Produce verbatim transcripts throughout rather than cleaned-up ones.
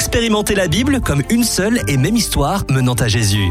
Expérimentez la Bible comme une seule et même histoire menant à Jésus.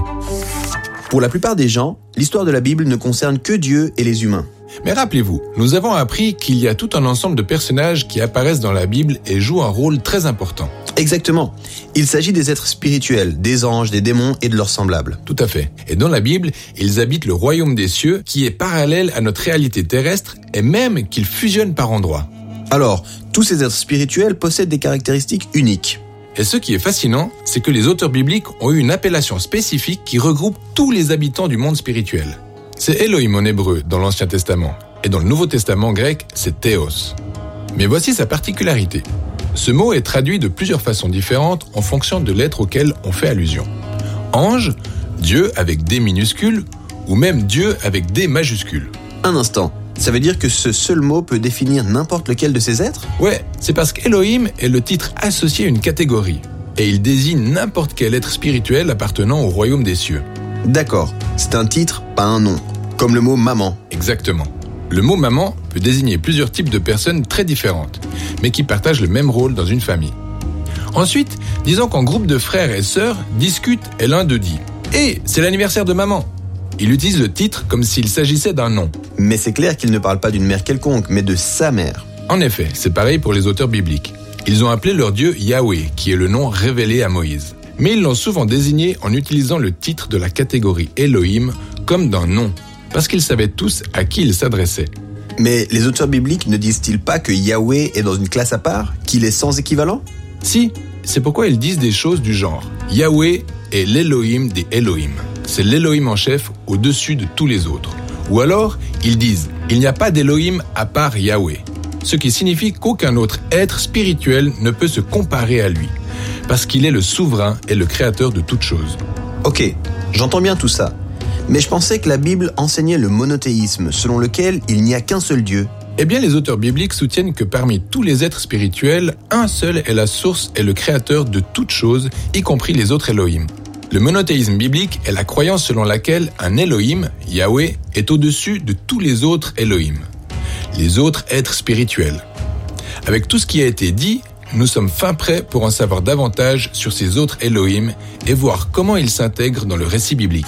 Pour la plupart des gens, l'histoire de la Bible ne concerne que Dieu et les humains. Mais rappelez-vous, nous avons appris qu'il y a tout un ensemble de personnages qui apparaissent dans la Bible et jouent un rôle très important. Exactement. Il s'agit des êtres spirituels, des anges, des démons et de leurs semblables. Tout à fait. Et dans la Bible, ils habitent le royaume des cieux qui est parallèle à notre réalité terrestre et même qu'ils fusionnent par endroits. Alors, tous ces êtres spirituels possèdent des caractéristiques uniques. Et ce qui est fascinant, c'est que les auteurs bibliques ont eu une appellation spécifique qui regroupe tous les habitants du monde spirituel. C'est Elohim en hébreu dans l'Ancien Testament, et dans le Nouveau Testament grec, c'est Théos. Mais voici sa particularité. Ce mot est traduit de plusieurs façons différentes en fonction de l'être auquel on fait allusion. Ange, Dieu avec D minuscule, ou même Dieu avec D majuscule. Un instant, ça veut dire que ce seul mot peut définir n'importe lequel de ces êtres ? Ouais, c'est parce qu'Elohim est le titre associé à une catégorie, et il désigne n'importe quel être spirituel appartenant au royaume des cieux. D'accord, c'est un titre, pas un nom, comme le mot maman. Exactement. Le mot maman peut désigner plusieurs types de personnes très différentes, mais qui partagent le même rôle dans une famille. Ensuite, disons qu'un groupe de frères et sœurs discute et l'un d'eux dit « Hé, c'est l'anniversaire de maman !» Il utilise le titre comme s'il s'agissait d'un nom. Mais c'est clair qu'il ne parle pas d'une mère quelconque, mais de sa mère. En effet, c'est pareil pour les auteurs bibliques. Ils ont appelé leur Dieu Yahweh, qui est le nom révélé à Moïse. Mais ils l'ont souvent désigné en utilisant le titre de la catégorie Elohim comme d'un nom, parce qu'ils savaient tous à qui il s'adressait. Mais les auteurs bibliques ne disent-ils pas que Yahweh est dans une classe à part, qu'il est sans équivalent ? Si, c'est pourquoi ils disent des choses du genre « Yahweh est l'Elohim des Elohim ». C'est l'Elohim en chef au-dessus de tous les autres. Ou alors, ils disent « Il n'y a pas d'Elohim à part Yahweh », ce qui signifie qu'aucun autre être spirituel ne peut se comparer à lui, parce qu'il est le souverain et le créateur de toutes choses. Ok, j'entends bien tout ça. Mais je pensais que la Bible enseignait le monothéisme, selon lequel il n'y a qu'un seul Dieu. Eh bien, les auteurs bibliques soutiennent que parmi tous les êtres spirituels, un seul est la source et le créateur de toutes choses, y compris les autres Elohim. Le monothéisme biblique est la croyance selon laquelle un Elohim, Yahweh, est au-dessus de tous les autres Elohim, les autres êtres spirituels. Avec tout ce qui a été dit, nous sommes fin prêts pour en savoir davantage sur ces autres Elohim et voir comment ils s'intègrent dans le récit biblique.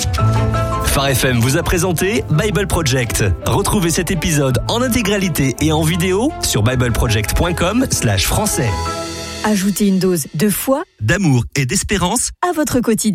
Phare F M vous a présenté Bible Project. Retrouvez cet épisode en intégralité et en vidéo sur bibleproject point com slash français. Ajoutez une dose de foi, d'amour et d'espérance à votre quotidien.